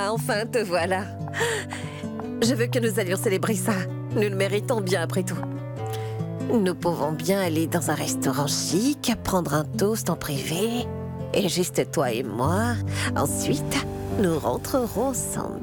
enfin te voilà. Je veux que nous allions célébrer ça. Nous le méritons bien après tout. Nous pouvons bien aller dans un restaurant chic, prendre un toast en privé, et juste toi et moi. Ensuite, nous rentrerons ensemble.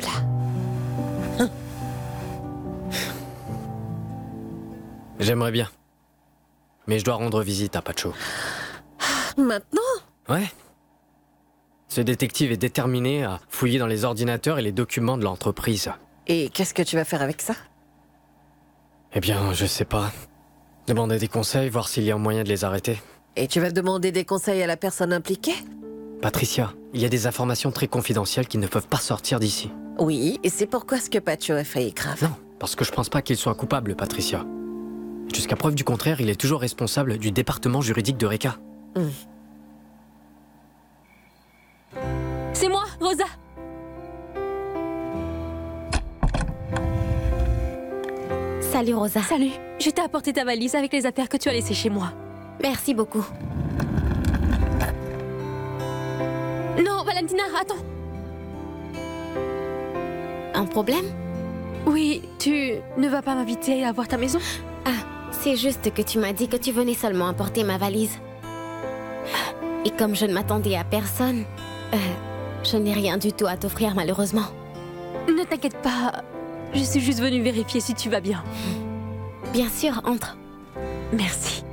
J'aimerais bien. Mais je dois rendre visite à Pacho. Maintenant? Ouais. Ce détective est déterminé à fouiller dans les ordinateurs et les documents de l'entreprise. Et qu'est-ce que tu vas faire avec ça? Eh bien, je sais pas. Demander des conseils, voir s'il y a un moyen de les arrêter. Et tu vas demander des conseils à la personne impliquée? Patricia, il y a des informations très confidentielles qui ne peuvent pas sortir d'ici. Oui, et c'est pourquoi ce que Pacho a fait est grave. Non, parce que je pense pas qu'il soit coupable, Patricia. Jusqu'à preuve du contraire, il est toujours responsable du département juridique de Reka. C'est moi, Rosa. Salut Rosa. Salut. Je t'ai apporté ta valise avec les affaires que tu as laissées chez moi. Merci beaucoup. Non, Valentina, attends. Un problème? Oui, tu ne vas pas m'inviter à voir ta maison? Ah, c'est juste que tu m'as dit que tu venais seulement apporter ma valise. Et comme je ne m'attendais à personne, je n'ai rien du tout à t'offrir malheureusement. Ne t'inquiète pas, je suis juste venue vérifier si tu vas bien. Bien sûr, entre. Merci.